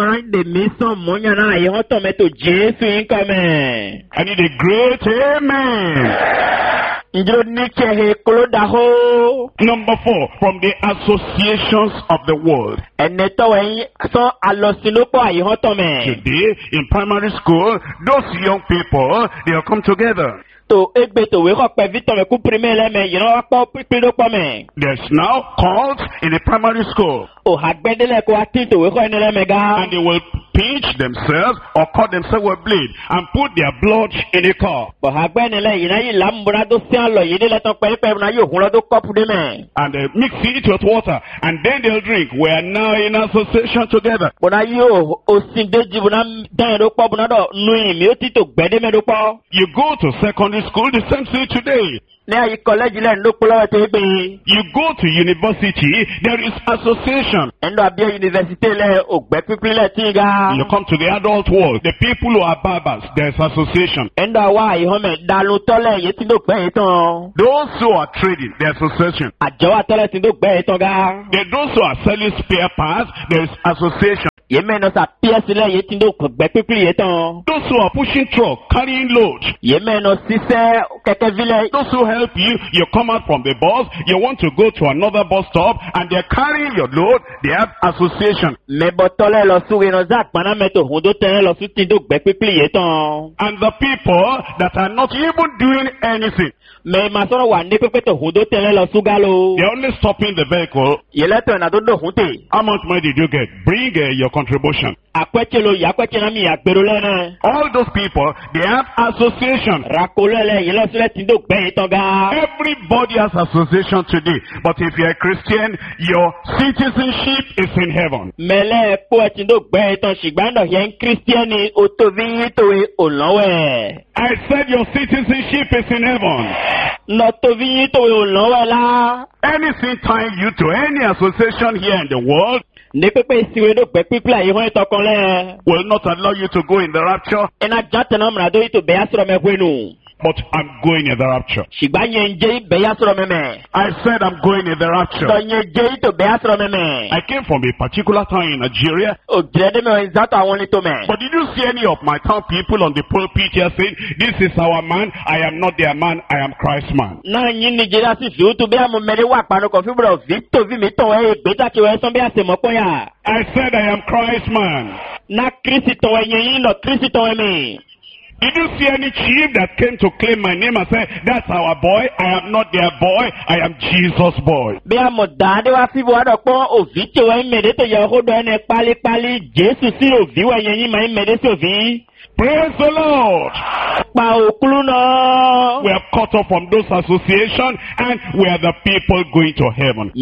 I need a great amen. Number four, from the associations of the world. Today, in primary school, those young people, they'll come together. To egbe to we hok pe Victor me ku primaire le me, you know, akpo pipido po me. There's now cults in the primary school. O hagbedele ko ati to we ko enele me ga. And they will pinch themselves or cut themselves with blade and put their blood in a cup. Bo hagbenele ina yi lambura do sian lo yi de le ton pe pe na yo hun lo do cup de me. And they mix it with water and then they'll drink. We are now in association together. Bo na yo o sin deji bo na dan do po bo na do nu yin mi o ti to gbede me do po. You go to secondary school, the same thing today. You go to university, there is association. You come to the adult world, the people who are barbers, there is association. Those who are trading, there is association. Those who are selling spare parts, there is association. Those who are pushing truck, carrying load. Those who help you, you come out from the bus, you want to go to another bus stop, and they're carrying your load, they have association. And the people that are not even doing anything, they're only stopping the vehicle. How much money did you get? Bring uh, your contribution. All those people, they have association. Everybody has association today. But if you're a Christian, your citizenship is in heaven. I said your citizenship is in heaven. Anything tying you to any association here in the world will not allow you to go in the rapture. But I'm going in the rapture. I said I'm going in the rapture. I came from a particular town in Nigeria. But did you see any of my town people on the pulpit here saying, this is our man, I am not their man, I am Christ's man? I said I am Christ's man. Did you see any chief that came to claim my name and say, that's our boy, I am not their boy, I am Jesus' boy? Praise the Lord. We are cut off from those associations and we are the people going to heaven.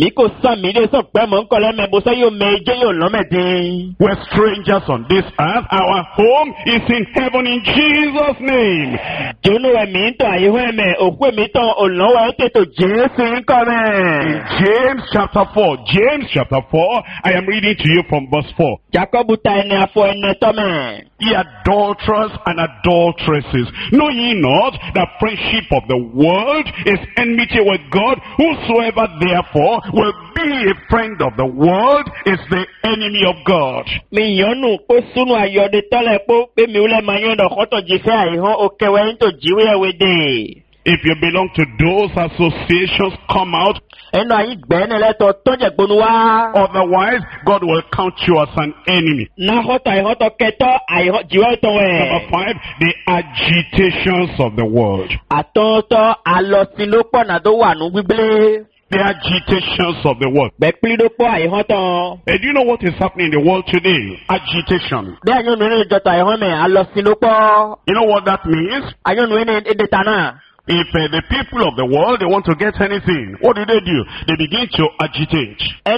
We're strangers on this earth. Our home is in heaven in Jesus' name. In James chapter four, James chapter four, I am reading to you from verse four. Ye adulterers and adulteresses, know ye not that friendship of the world is enmity with God? Whosoever therefore will be a friend of the world is the enemy of God. If you belong to those associations, come out. Otherwise, God will count you as an enemy. Number five, the agitations of the world. The agitations of the world. And do you know what is happening in the world today? Agitation. You know what that means? If uh, the people of the world, they want to get anything, what do they do? They begin to agitate. They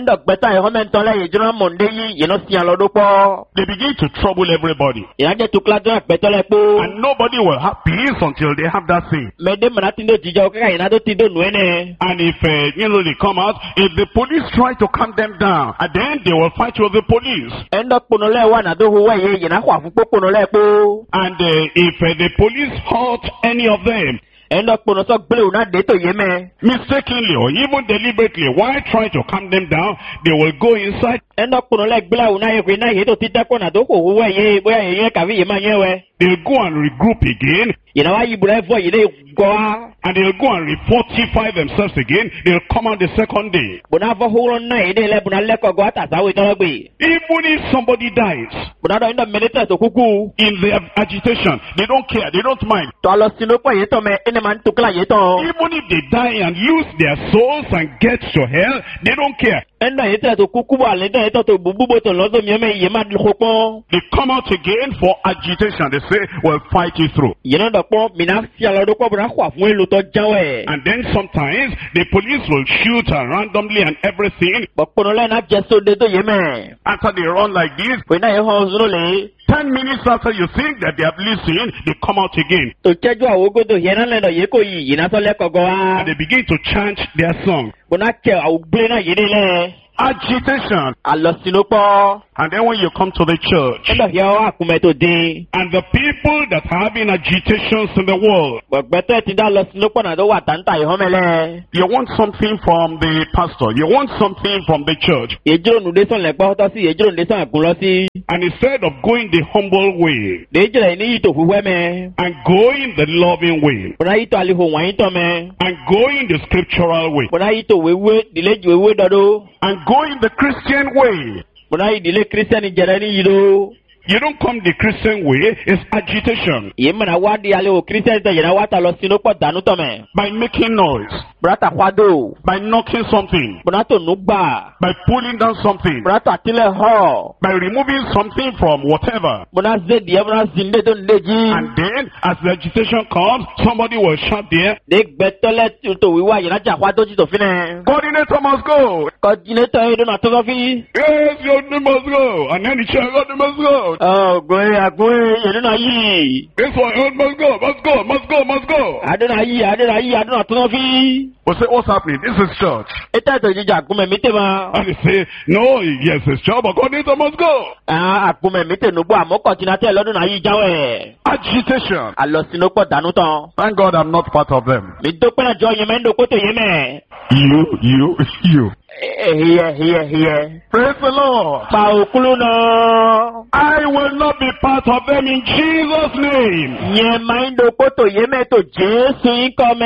begin to trouble everybody. And nobody will have peace until they have that thing. And if, uh, you know, they come out, if the police try to calm them down, and then they will fight with the police. And uh, if uh, the police hurt any of them, mistakenly or even deliberately, while trying to calm them down, they will go inside. They'll go and regroup again. Yena wa yibura fo yene goa. And they'll go and refortify themselves again. They'll come out the second day. Buna fo huro na yene le buna le ko goa ta sawe to gbe. Even if somebody dies, Buna do ndo military to kuku. in their agitation, they don't care, they don't mind. To lo sino po ye to me ene man tukla ye to. Even if they die and lose their souls and get to hell, they don't care. Endo ye to kuku bo ale ndo ye to bubu bo to lozo mi me ye ma dlokon. They come out again for agitation. They say, we'll fight you through. Yena do po mina fi alo do ko buna kwa fun elu to jawe. And then sometimes the police will shoot randomly and everything. Bokono le na jeso de to ye me. After they run like this, We na ye ho zuro le. ten minutes after you think that they have listened, they come out again. To cheju awogo do yena le do ye ko yi yina to le ko goa. And they begin to chant their song. Buna che awugbe na yene le. Agitation. Alo sino po. And then when you come to the church, Endo ye wa kume to de. and the people that are having agitations in the world, Gbogbo ti da lo sino po na do wa tanta ye homele. you want something from the pastor, you want something from the church. Ejiro nu de son le po to si ejiro de son kun lo si. And instead of going the humble way De ejiro ni to fuwe me. and going the loving way Buna yi to ali ho wan to me. and going the scriptural way Buna yi to wewe dile ju wewe dodo. and going the Christian way, Buna yi dile Christian jere ni yido. you don't come the Christian way, it's agitation. Ye mana wa di ale o Christian te yena wa ta lo sino po danu to me. By making noise, Brata kwado. by knocking something, Buna to nu gba. by pulling down something, Brata tile ho. by removing something from whatever. Buna ze di buna zinde to ndeji. And then, as the agitation comes, somebody will shout there, De gbetole to wiwa yena ja kwado ji to fine. coordinator must go. Coordinator e do na to fi. Yes, your name must go. And then he shouts, your name must go. Oh, go agwe yena na yi. This one oh, must go, must go, must go, must go. Ade na yi, ade na yi, ade na to fi. We'll say, what's happening? This is church. Eta to ji ja kume mite ma. And they say, no, yes, it's church, but coordinator must go. Ah, akume mite nu bo amo coordinator lodun na yi jawe. Agitation. Alo sino po danu ton. Thank God I'm not part of them. Mi do pe na jo yen mendo ko to ye me. You, you, you. Here, here, here. Praise the Lord. Pa okulu no. I will not be part of them in Jesus' name. Ye maindo ko to ye me to Jesu ikome.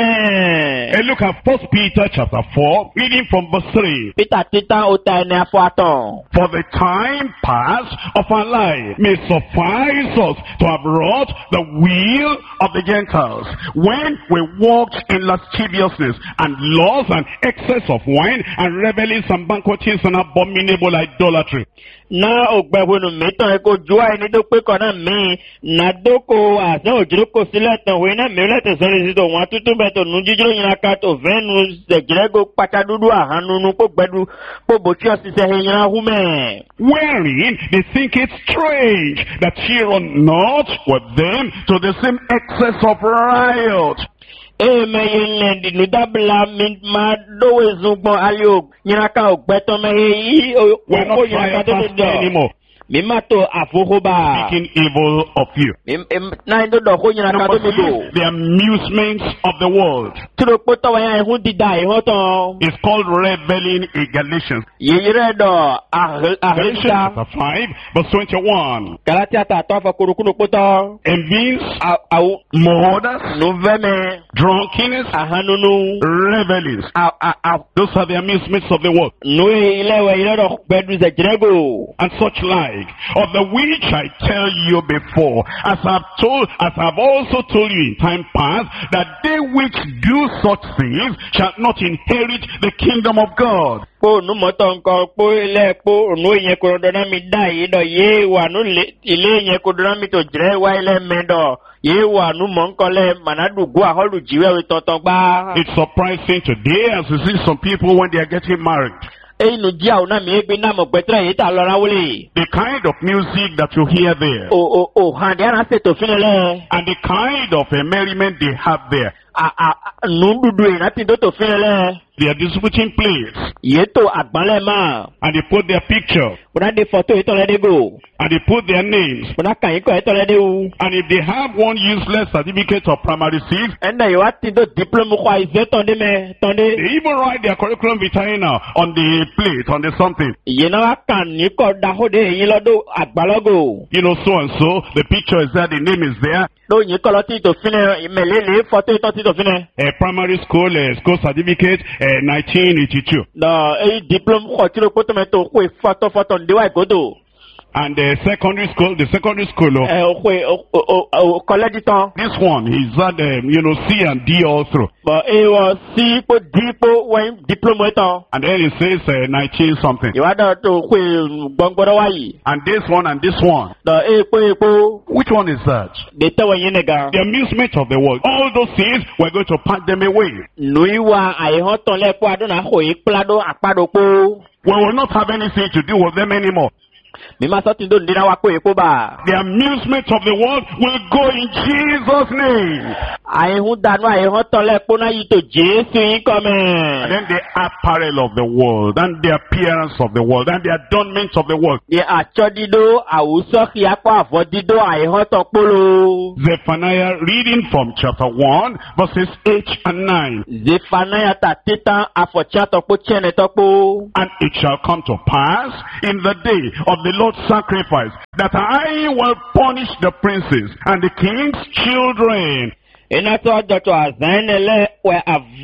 And look at First Peter chapter four, reading from verse three. Peter tita ota ene afo aton. For the time past of our life may suffice us to have wrought the will of the Gentiles, when we walked in lasciviousness and lust and excess of wine and revelings and banquetings and abominable idolatry. Na ogbehunu mitan eko jua eni do pe kona mi na doko ase ojiro ko sile tan we na mi lete sori si to won tutu be to nu jijiro yin ka to venu se jirego pata dudu ahanu nu ko gbedu ko bochi osise he yin hu me. Wherein they think it strange that ye run not with them to the same excess of riot. E me yin di nu dabla mi ma do we zugbon ali o yin ka ogbeton me yi o We're not firefighters anymore, mi ma to afohoba speaking evil of you. na ndo do ko yin ka Number to mi do. three, the amusements of the world. Tiro po to wa yan hu di dai ho ton. It's called reveling in Galatians. Yeyire do Galatians ahita chapter five, verse twenty-one. Galatia ta to fa kurukunu poto Envies, au murders, noveme drunkenness, ahanunu revelings. a a Those are the amusements of the world. no ile we ile do bedu ze jirego And such like, of the which I tell you before, as I've told, as I've also told you in time past, that they which do such things shall not inherit the kingdom of God. po nu moto nko po ile po nu yen ko do na mi dai do ye wa nu ile yen ko do na mi to jire wa ile me do ye wa nu mo nko le manadu gu aholu jiwe we tonton gba. It's surprising today as you see some people when they are getting married. Einu ji au na mi egbe na mo gbetre yi ta lora wole. The kind of music that you hear there, O o o han dia na se to finele. and the kind of uh, merriment they have there. a a nududu irati do to finele. They are distributing plates. Yeto agbanle ma. And they put their picture. Buna de photo ito le de go. And they put their names. Buna kan iko ito le de u. And if they have one useless certificate of primary six, Enda yo ati do diploma kwa ize tonde me tonde. they even write their curriculum vitae now on the plate, on the something. Yena wa kan ni ko da ho de yin lo do agbalogo. You know, so and so, the picture is there, the name is there. Do yin ko lo ti to fine melele photo ito ti to fine. A primary school, uh, school certificate, uh, nineteen eighty-two. Da e diploma ko ti ro ko to me to ko photo photo de wa godo. And the secondary school, the secondary school, oh, Eh o ko o college ton. this one, he's had, um, you know, C and D all through. But e was si po dipo when diploma ton. And then it says uh, nineteen something. You had to ko gbongboro wa yi. And this one and this one. Da e po e po Which one is that? de te wa yin ga. The amusement of the world. All those things, we're going to pack them away. Nui wa ai ho ton le po aduna ho yi plado apado po. We will not have anything to do with them anymore. Mi ma so tin do ndina wa ko e po ba. The amusement of the world will go in Jesus' name. Ai hu danu ai ho ton le po na yi to Jesu yin ko me. And then the apparel of the world, and the appearance of the world, and the adornment of the world. Ye acho dido awuso ki apa afo dido ai ho ton polo. Zephaniah reading from chapter one, verses eight and nine. Zephaniah ta titan afo cha to po chene to po. And it shall come to pass in the day of the Lord's sacrifice that I will punish the princes and the king's children. Ina to ajo to azanele we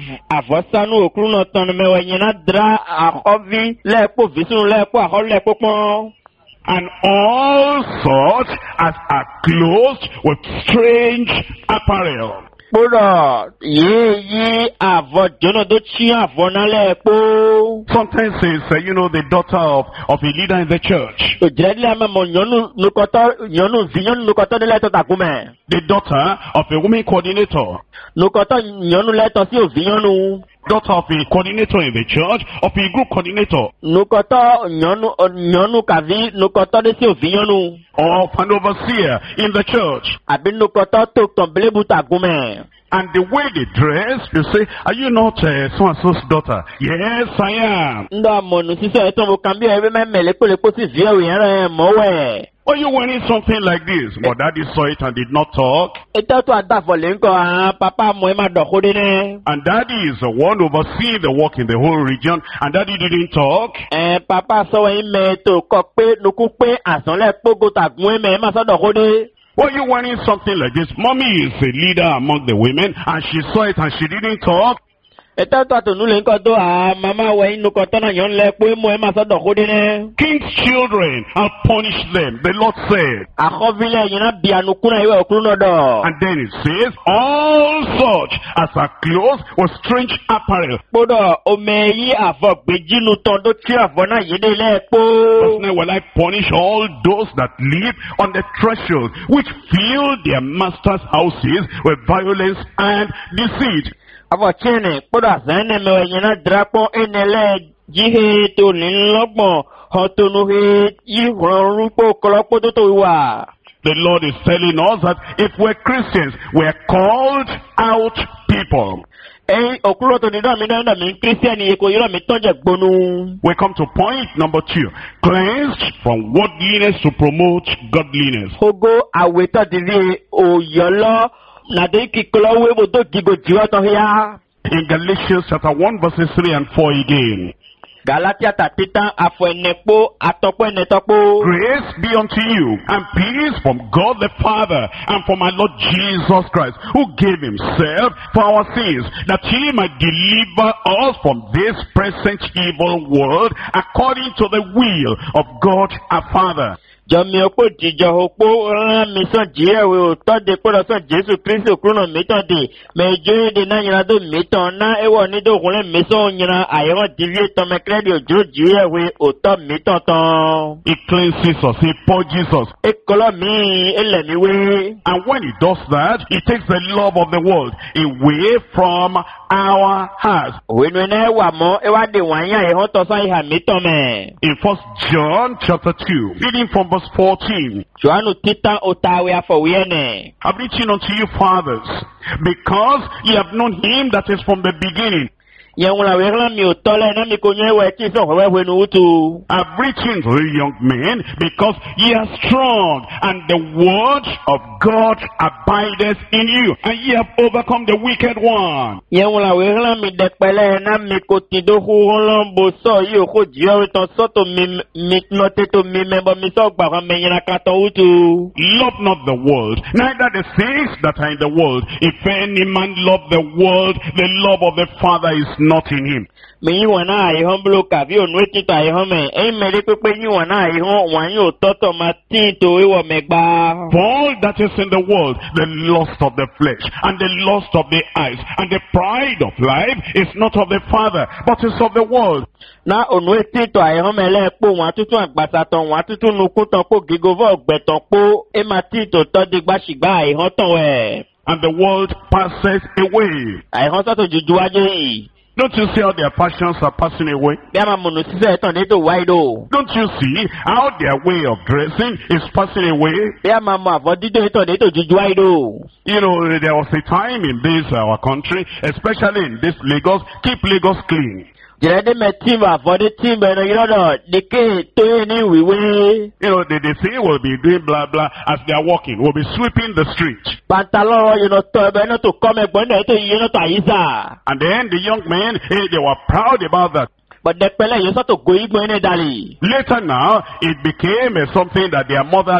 avosanu okruno ton me we nyina dra ahovi le po visun le po aho le popon. And all sorts as are clothed with strange apparel. Poro ye ye avo jono do chi avo na le po. Sometimes it's, uh, you know, the daughter of, of a leader in the church. To dreadly ama mo nyonu nukoto nyonu vinyon nukoto de le to takume. The daughter of a woman coordinator. Nukoto nyonu le to si o vinyonu. Daughter of a coordinator in the church, of a group coordinator. Nukoto nyonu nyonu kavi nukoto de si o vinyonu. Of an overseer in the church. Abi nukoto to tombele butakume. And the way they dress, you say, are you not uh, so-and-so's daughter? Yes, I am. Ndo amonu siso eto mo kambio ebe me mele ko le ko si vie o yan mo we. Are you wearing something like this? But daddy saw it and did not talk. Eto to adafo le nko ah papa mo e ma do ko de ne. And daddy is the one overseeing the work in the whole region. And daddy didn't talk. Eh papa so e me to ko pe nuku pe asan le pogo tagun e me ma so do ko de. Why are you wearing something like this? Mommy is a leader among the women and she saw it and she didn't talk. Eto to to nule nko do ah mama we nuko to na yon le po mo e ma so do ko de ne. King's children, I'll punish them, the Lord said. Akovile yina bianuku na iwe okruno do. And then it says, all such as are clothed with strange apparel. Podo omeyi avo gbejinu ton do ti avo na yede le po. Verse nine, will I punish all those that live on the threshold, which fill their master's houses with violence and deceit. Avo chene podo azane me we yina drapo enele jihe to ninlogbon hotonu he yihron rupo kolopo to to wa. The Lord is telling us that if we're Christians, we're called out people. Eh okulo to ni do mi na mi Christian ye ko yiro mi tonje gbonu. We come to point number two. Cleansed from worldliness to promote godliness. Hogo aweto divi oyolo na de ki klowe bo do gigo jiwa to ya. In Galatians chapter one, verses three and four again. Galatia tatita afo enepo atopo enetopo. Grace be unto you and peace from God the Father and from our Lord Jesus Christ, who gave himself for our sins, that he might deliver us from this present evil world according to the will of God our Father. Jọmi opo jíjọ opo rán mi sàn jíẹ̀wé òótọ́ de pé lọ́sàn Jésù Kristi òkúrùnà mìtàn dè mẹ́jọ èdè náà yìnyín tó mìtàn náà ẹ̀wọ̀ nídò òkúnlẹ̀ mìsàn òyìnbó àyẹ̀wò dìlé tán mẹ́kẹ́rẹ́dì òjò jíẹ̀wé òótọ́ mìtàn tán. He cleanses us, he purges us. Ekọlọ mi ẹlẹ́miwé. And when he does that, he takes the love of the world away from our hearts. Wenwene wa mo ewa de wanya e hoto san iha mitome. In First John chapter two, reading from verse fourteen. Joanu titan otawe afọ wiene. I've written unto you, fathers, because ye have known him that is from the beginning. Yewula wegla mi otole na mi konye we ti so wewe wenu utu. I've written to you, young men, because ye are strong, and the word of God abideth in you, and ye have overcome the wicked one. Yewula wegla mi dekpele na mi kotido hu holombo so yi ko jiwe ton soto mi mi note to mi member mi so gba me yin akato utu. Love not the world, neither the things that are in the world. If any man love the world, the love of the Father is not in him. Me wana ai homblo ka vi onwe tito ai home e mere pepe yi wana ai ho wan yo toto ma tito e wo megba. For all that is in the world, the lust of the flesh, and the lust of the eyes, and the pride of life is not of the Father, but is of the world. Na onwe tito ai home le po wan tutu agbasa ton wan tutu nuku ton po gigovo ogbeton po e ma tito to digba sigba ai ho ton we. And the world passes away. Ai ho so to juju aje. Don't you see how their passions are passing away? Don't you see how their way of dressing is passing away? You know, there was a time in this our country, especially in this Lagos, keep Lagos clean. You know, they, they say we'll be doing blah blah as they are walking. We'll be sweeping the street. And then the young men, hey, they were proud about that. But the Later now, it became uh, something that their mother